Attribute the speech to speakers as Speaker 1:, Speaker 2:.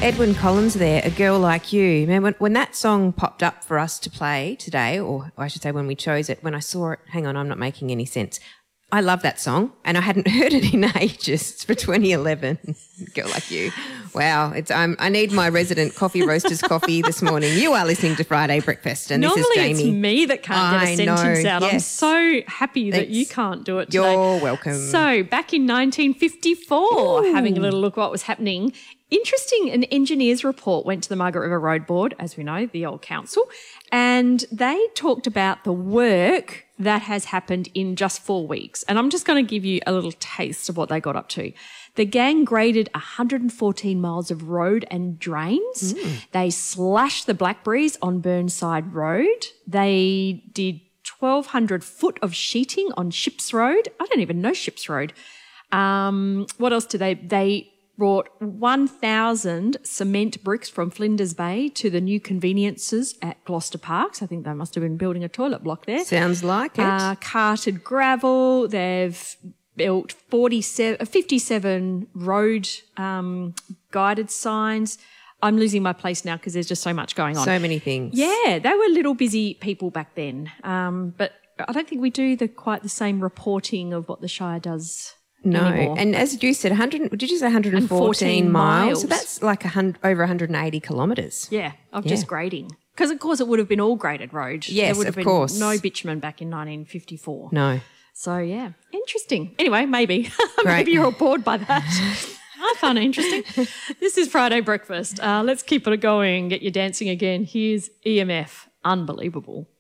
Speaker 1: Edwyn Collins there, A Girl Like You. Man, when that song popped up for us to play today, or I should say when we chose it, when I saw it, hang on, I'm not making any sense. I love that song and I hadn't heard it in ages. It's for 2011, Girl Like You. Wow, I need my resident coffee roasters coffee this morning. You are listening to Friday Breakfast and
Speaker 2: Normally
Speaker 1: this is Jamie.
Speaker 2: it's me that can't get a sentence out.
Speaker 1: Yes.
Speaker 2: I'm so happy that you can't do it today.
Speaker 1: You're welcome.
Speaker 2: So back in 1954, having a little look what was happening. Interesting, an engineer's report went to the Margaret River Road Board, as we know, the old council, and they talked about the work that has happened in just 4 weeks. And I'm just going to give you a little taste of what they got up to. The gang graded 114 miles of road and drains. They slashed the blackberries on Burnside Road. They did 1,200 foot of sheeting on Ships Road. I don't even know Ships Road. What else did they brought 1,000 cement bricks from Flinders Bay to the new conveniences at Gloucester Parks. I think they must have been building a toilet block there.
Speaker 1: Sounds like it.
Speaker 2: Carted gravel. They've built 57 road guided signs. I'm losing my place now because there's just so much going on.
Speaker 1: So many things.
Speaker 2: Yeah, they were little busy people back then. But I don't think we do quite the same reporting of what the Shire does anymore.
Speaker 1: And as you said, did you say 114 miles? So that's like over 180 kilometres.
Speaker 2: Yeah, of just grading. Because, of course, it would have been all graded road.
Speaker 1: Yes,
Speaker 2: there would have
Speaker 1: of
Speaker 2: been
Speaker 1: course.
Speaker 2: no bitumen back in 1954.
Speaker 1: No.
Speaker 2: So, yeah, interesting. Anyway, maybe.
Speaker 1: Great.
Speaker 2: Maybe you're all bored by that. I find it interesting. This is Friday Breakfast. Let's keep it going, get you dancing again. Here's EMF. Unbelievable.